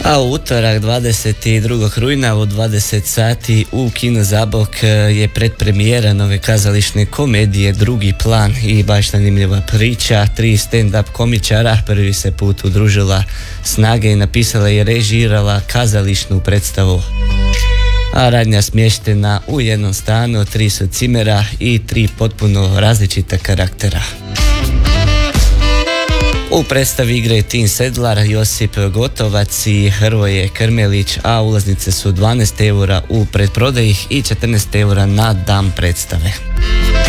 A u utorak 22. rujna u 20 sati u Kino Zabok je predpremijera nove kazališne komedije Drugi plan i baš zanimljiva priča. 3 stand-up komičara prvi se put udružila snage i napisala i režirala kazališnu predstavu. A radnja smještena u jednom stanu, 3 su cimera i 3 potpuno različita karaktera. U predstavi igraju Tin Sedlar, Josip Gotovac i Hrvoje Krmelić, a ulaznice su 12 eura u predprodaji i 14 eura na dan predstave.